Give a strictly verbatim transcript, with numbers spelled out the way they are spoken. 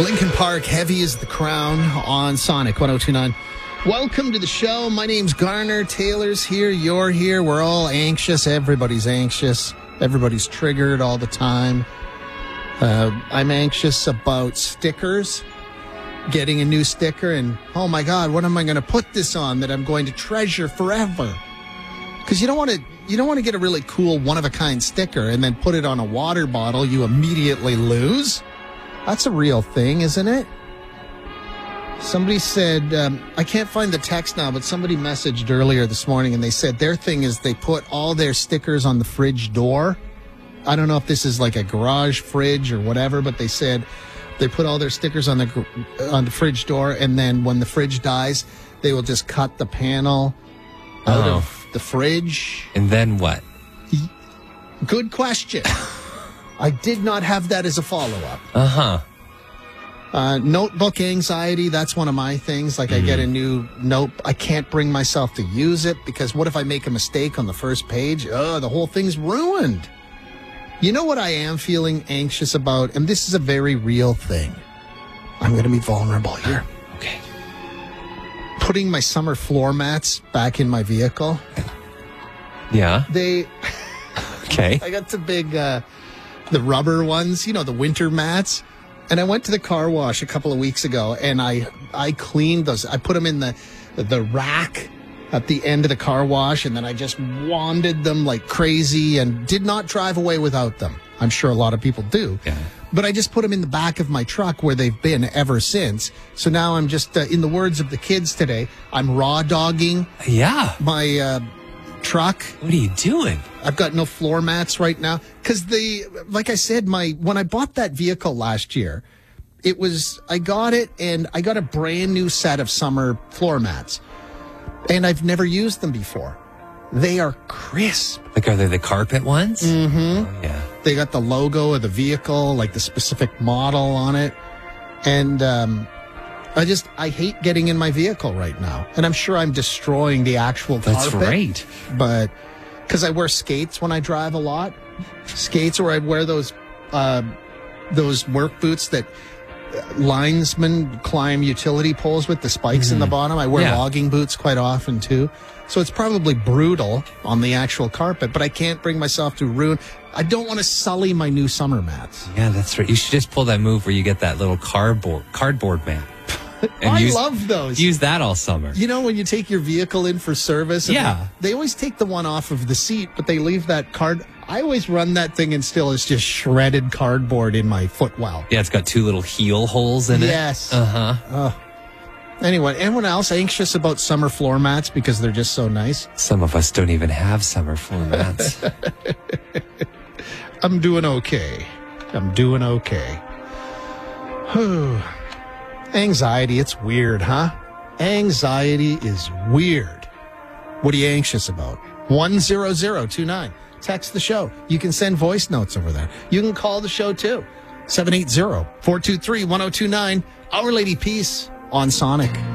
Lincoln Park, Heavy is the Crown on Sonic one oh two point nine. Welcome to the show. My name's Garner. Taylor's here. You're here. We're all anxious. Everybody's anxious. Everybody's triggered all the time. Uh, I'm anxious about stickers, getting a new sticker, and oh my God, what am I going to put this on that I'm going to treasure forever? Because you don't want to, you don't want to get a really cool one-of-a-kind sticker and then put it on a water bottle you immediately lose. That's a real thing, isn't it? Somebody said, um, I can't find the text now, but somebody messaged earlier this morning and they said their thing is they put all their stickers on the fridge door. I don't know if this is like a garage fridge or whatever, but they said they put all their stickers on the on the fridge door, and then when the fridge dies, they will just cut the panel out Oh. of the fridge. And then what? Good question. I did not have that as a follow-up. Uh-huh. Uh, notebook anxiety, that's one of my things. Like, mm-hmm. I get a new note. I can't bring myself to use it because what if I make a mistake on the first page? Oh, the whole thing's ruined. You know what I am feeling anxious about? And this is a very real thing. I'm going to be vulnerable here. Okay. Putting my summer floor mats back in my vehicle. Yeah. They... Okay. I got the big, uh, the rubber ones, you know, the winter mats. And I went to the car wash a couple of weeks ago, and I I cleaned those. I put them in the the rack at the end of the car wash, and then I just wanded them like crazy and did not drive away without them. I'm sure a lot of people do. Yeah. But I just put them in the back of my truck where they've been ever since. So now I'm just, uh, in the words of the kids today, I'm raw dogging Yeah. my uh, truck. What are you doing? I've got no floor mats right now because the, like I said, my when I bought that vehicle last year, it was I got it and I got a brand new set of summer floor mats, and I've never used them before. They are crisp. Like, are they the carpet ones? Mm-hmm. Oh, yeah. They got the logo of the vehicle, like the specific model on it, and um, I just I hate getting in my vehicle right now, and I'm sure I'm destroying the actual That's carpet. right. But because I wear skates when I drive a lot, skates, or I wear those uh, those work boots that linesmen climb utility poles with the spikes mm-hmm. in the bottom. I wear Yeah. logging boots quite often too. So it's probably brutal on the actual carpet, but I can't bring myself to ruin. I don't want to sully my new summer mats. Yeah, that's right. You should just pull that move where you get that little cardboard cardboard mat. And I use, love those. Use that all summer. You know, when you take your vehicle in for service, and Yeah. they, they always take the one off of the seat, but they leave that card. I always run that thing and still it's just shredded cardboard in my footwell. Yeah, it's got two little heel holes in it. Yes. Uh-huh. Oh. Anyway, anyone else anxious about summer floor mats because they're just so nice? Some of us don't even have summer floor mats. I'm doing okay. I'm doing okay. Anxiety, it's weird, huh? Anxiety is weird. What are you anxious about? one zero zero two nine. Text the show. You can send voice notes over there. You can call the show too. seven eight zero, four two three, one zero two nine. Our Lady Peace on Sonic.